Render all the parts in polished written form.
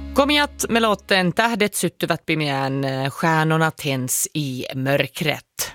Komiat med låten Tähdet syttyvät pimeään, stjärnorna tänds i mörkret.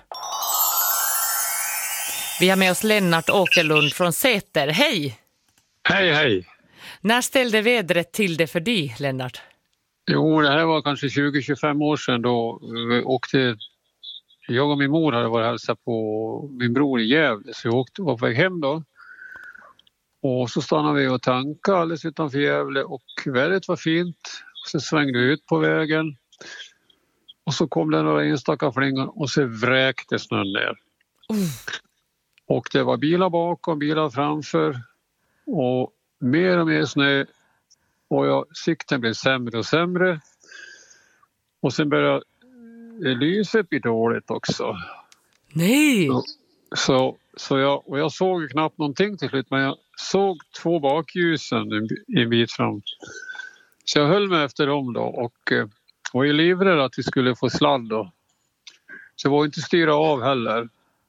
Vi har med oss Lennart Åkerlund från Säter. Hej! Hej, hej! När ställde vädret till det för dig, Lennart? Jo, det här var kanske 20-25 år sedan då jag och min mor hade varit och hälsat på min bror i Gävle, så jag var på väg hem då. Och så stannade vi och tankade alldeles utanför Gävle och vädret var fint. Så svängde vi ut på vägen och så kom det några enstaka flingor och så vräkte snön ner. Och det var bilar bakom, bilar framför och mer snö och sikten blev sämre och sämre. Och sen började lyset bli dåligt också. Nej! Jag såg knappt någonting till slut, men jag såg 2 bakljusen en bit fram. Så jag höll mig efter dem då och var ju livrädd att vi skulle få sladd då. Så jag var inte styra av heller.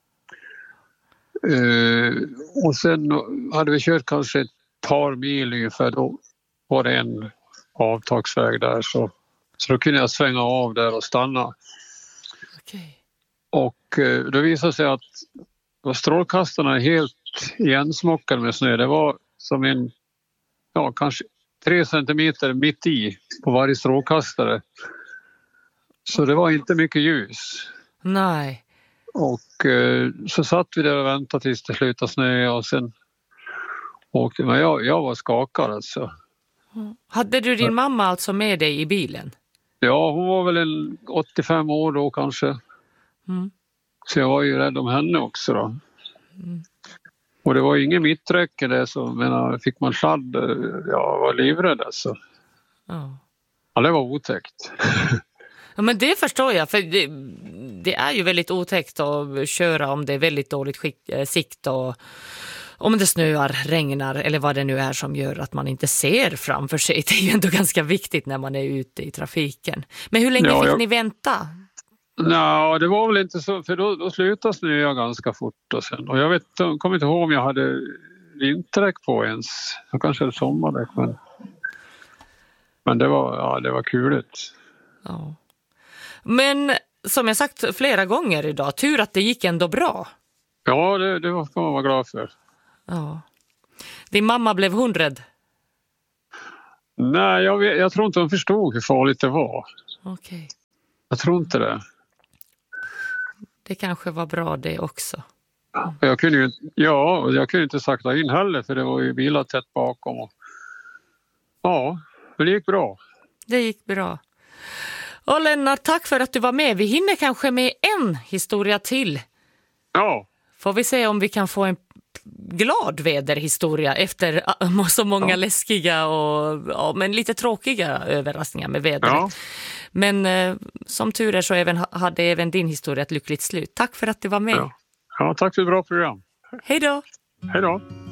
Och sen hade vi kört kanske ett par mil ungefär, då var det en avtagsväg där så då kunde jag svänga av där och stanna. Okay. Och då visade sig att strålkastarna är helt igensmockade med snö. Det var som kanske 3 centimeter mitt i på varje strålkastare. Så det var inte mycket ljus. Nej. Och så satt vi där och väntade tills det slutade snöa och sen åkte. Men jag var skakad alltså. Hade du din mamma alltså med dig i bilen? Ja, hon var väl 85 år då kanske. Mm. Så jag var ju rädd om henne också då. Mm. Och det var ingen mitträcke där, så fick man sladd, jag var livrädd alltså. Ja, det var otäckt. Ja, men det förstår jag, för det är ju väldigt otäckt att köra om det är väldigt dåligt sikt och om det snöar, regnar eller vad det nu är som gör att man inte ser framför sig. Det är ju ändå ganska viktigt när man är ute i trafiken. Men hur länge fick ni vänta? Nej, det var väl inte så, för då slutade snöa ganska fort och sen. Och jag kommer inte ihåg om jag hade vinterdäck på ens. Jag kanske hade sommardäck, men det var kuligt. Ja. Men som jag sagt flera gånger idag, tur att det gick ändå bra. Ja, det får man vara glad för. Ja. Din mamma, blev hon rädd? Nej, jag tror inte hon förstod hur farligt det var. Okej. Jag tror inte det. Det kanske var bra det också. Jag kunde inte sakta in heller, för det var ju bilar tätt bakom. Ja, men det gick bra. Det gick bra. Och Lennart, tack för att du var med. Vi hinner kanske med en historia till. Ja. Får vi se om vi kan få en glad väderhistoria efter så många läskiga men lite tråkiga överraskningar med vädret. Ja. Men som tur är så hade även din historia ett lyckligt slut. Tack för att du var med. Ja, tack för ett bra program. Hej då. Hej då.